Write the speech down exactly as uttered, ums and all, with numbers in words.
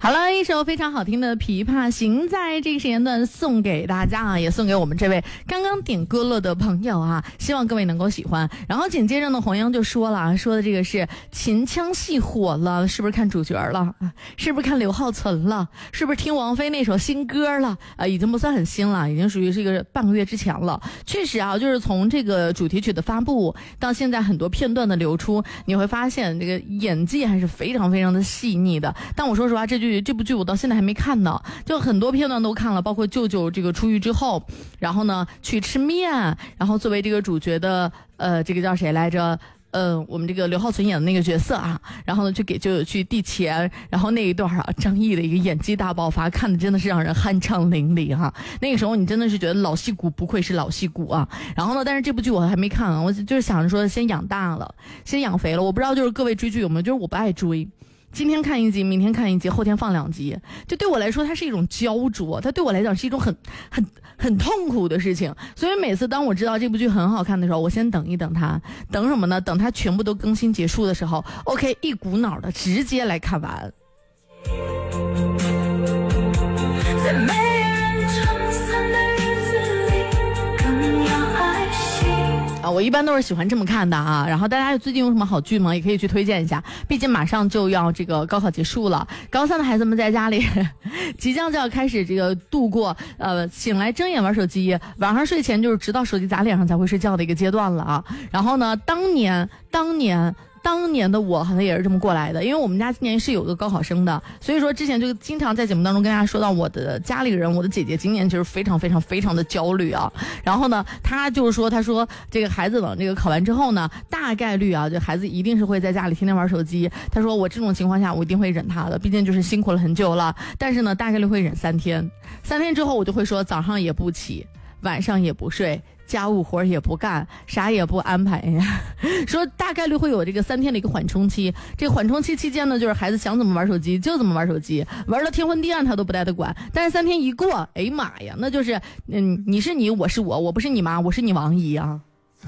好了，一首非常好听的《琵琶行》在这个时间段送给大家啊，也送给我们这位刚刚点歌了的朋友啊，希望各位能够喜欢。然后紧接着呢，黄央就说了，说的这个是秦腔戏火了，是不是看主角了？是不是看刘浩存了？是不是听王菲那首新歌了？啊，已经不算很新了，已经属于是一个半个月之前了。确实啊，就是从这个主题曲的发布到现在很多片段的流出，你会发现这个演技还是非常非常的细腻的。但我说实话，这剧这部剧我到现在还没看呢，就很多片段都看了，包括舅舅这个出狱之后，然后呢去吃面，然后作为这个主角的呃这个叫谁来着？呃，我们这个刘浩存演的那个角色啊，然后呢，去给舅舅去递钱，然后那一段啊，张译的一个演技大爆发，看的真的是让人酣畅淋漓哈。那个时候你真的是觉得老戏骨不愧是老戏骨啊。然后呢，但是这部剧我还没看啊，我就是想着说先养大了，先养肥了。我不知道就是各位追剧有没有，就是我不爱追。今天看一集，明天看一集，后天放两集，就对我来说它是一种焦灼，它对我来讲是一种很很很痛苦的事情。所以每次当我知道这部剧很好看的时候，我先等一等它，等什么呢？等它全部都更新结束的时候 OK 一股脑的直接来看完。在没人撑伞的日子里更要爱惜啊，我一般都是喜欢这么看的啊。然后大家最近有什么好剧吗？也可以去推荐一下，毕竟马上就要这个高考结束了，高三的孩子们在家里即将就要开始这个度过呃醒来睁眼玩手机，晚上睡前就是直到手机砸脸上才会睡觉的一个阶段了啊。然后呢，当年当年当年的我好像也是这么过来的，因为我们家今年是有个高考生的，所以说之前就经常在节目当中跟大家说到我的家里人，我的姐姐今年其实非常非常非常的焦虑啊。然后呢，她就是说，她说这个孩子等这个考完之后呢，大概率啊，这孩子一定是会在家里天天玩手机。她说我这种情况下我一定会忍他的，毕竟就是辛苦了很久了，但是呢，大概率会忍三天，三天之后我就会说早上也不起，晚上也不睡，家务活也不干，啥也不安排呀。说大概率会有这个三天的一个缓冲期，这个缓冲期期间呢，就是孩子想怎么玩手机就怎么玩手机，玩了天昏地暗他都不带他管。但是三天一过，哎妈呀，那就是嗯，你是你，我是我，我不是你妈，我是你王姨啊。